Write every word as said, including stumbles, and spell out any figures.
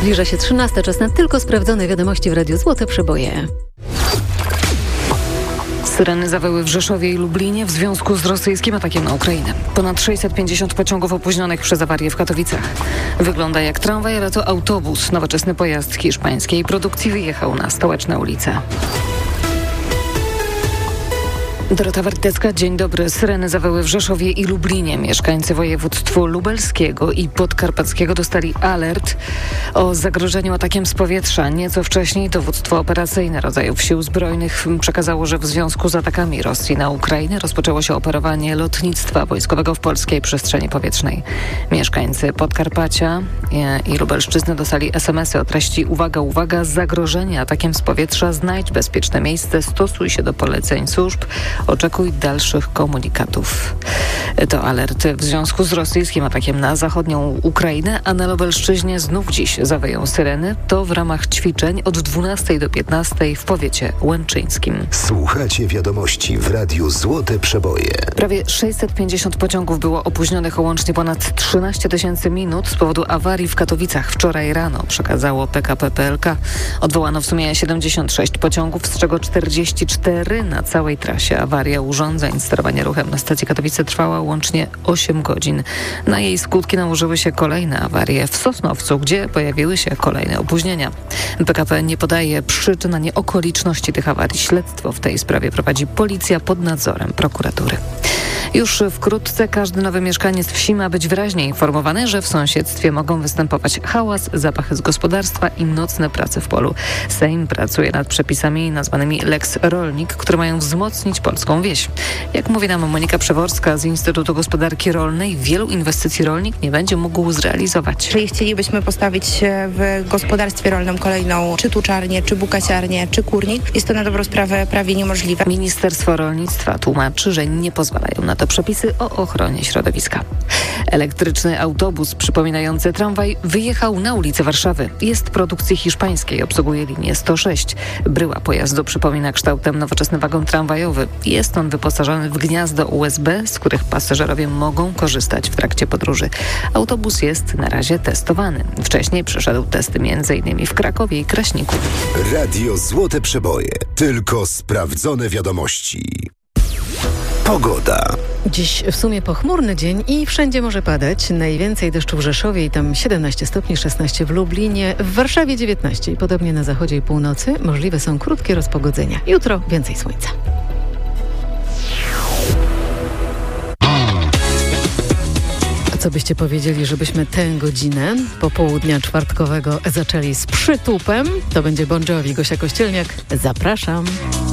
Zbliża się trzynasta, czas na tylko sprawdzone wiadomości w Radiu Złote Przeboje. Syreny zawyły w Rzeszowie i Lublinie w związku z rosyjskim atakiem na Ukrainę. Ponad sześćset pięćdziesiąt pociągów opóźnionych przez awarię w Katowicach. Wygląda jak tramwaj, ale to autobus. Nowoczesny pojazd hiszpańskiej produkcji wyjechał na stołeczne ulice. Dorota Wartecka, dzień dobry. Syreny zawyły w Rzeszowie i Lublinie. Mieszkańcy województw lubelskiego i podkarpackiego dostali alert o zagrożeniu atakiem z powietrza. Nieco wcześniej dowództwo operacyjne rodzajów sił zbrojnych przekazało, że w związku z atakami Rosji na Ukrainę rozpoczęło się operowanie lotnictwa wojskowego w polskiej przestrzeni powietrznej. Mieszkańcy Podkarpacia i Lubelszczyzny dostali es em esy o treści: uwaga, uwaga, zagrożenie atakiem z powietrza, znajdź bezpieczne miejsce, stosuj się do poleceń służb, oczekuj dalszych komunikatów. To alert w związku z rosyjskim atakiem na zachodnią Ukrainę, a na Lubelszczyźnie znów dziś zawyją syreny. To w ramach ćwiczeń od dwunastej do piętnastej w powiecie łęczyńskim. Słuchacie wiadomości w Radiu Złote Przeboje. Prawie sześćset pięćdziesiąt pociągów było opóźnionych o łącznie ponad trzynaście tysięcy minut z powodu awarii w Katowicach wczoraj rano, przekazało P K P P L K. Odwołano w sumie siedemdziesiąt sześć pociągów, z czego czterdzieści cztery na całej trasie. Awaria urządzeń sterowania ruchem na stacji Katowice trwała łącznie osiem godzin. Na jej skutki nałożyły się kolejne awarie w Sosnowcu, gdzie pojawiły się kolejne opóźnienia. P K P nie podaje przyczyn ani okoliczności tych awarii. Śledztwo w tej sprawie prowadzi policja pod nadzorem prokuratury. Już wkrótce każdy nowy mieszkaniec wsi ma być wyraźnie informowany, że w sąsiedztwie mogą występować hałas, zapachy z gospodarstwa i nocne prace w polu. Sejm pracuje nad przepisami nazwanymi Lex Rolnik, które mają wzmocnić polską wieś. Jak mówi nam Monika Przeworska z Instytutu Gospodarki Rolnej, wielu inwestycji rolnik nie będzie mógł zrealizować. Jeżeli chcielibyśmy postawić w gospodarstwie rolnym kolejną czy tuczarnię, czy bukasiarnię, czy kurnik, jest to na dobrą sprawę prawie niemożliwe. Ministerstwo Rolnictwa tłumaczy, że nie pozwalają na to przepisy o ochronie środowiska. Elektryczny autobus przypominający tramwaj wyjechał na ulicę Warszawy. Jest produkcji hiszpańskiej, obsługuje linię sto sześć. Bryła pojazdu przypomina kształtem nowoczesny wagon tramwajowy. Jest on wyposażony w gniazdo U S B, z których pasażerowie mogą korzystać w trakcie podróży. Autobus jest na razie testowany. Wcześniej przeszedł testy między innymi w Krakowie i Kraśniku. Radio Złote Przeboje. Tylko sprawdzone wiadomości. Pogoda. Dziś w sumie pochmurny dzień i wszędzie może padać. Najwięcej deszczu w Rzeszowie i tam siedemnaście stopni, szesnaście w Lublinie, w Warszawie dziewiętnaście i podobnie na zachodzie i północy. Możliwe są krótkie rozpogodzenia. Jutro więcej słońca. A co byście powiedzieli, żebyśmy tę godzinę popołudnia czwartkowego zaczęli z przytupem? To będzie Bon Jovi, Gosia Kościelniak. Zapraszam.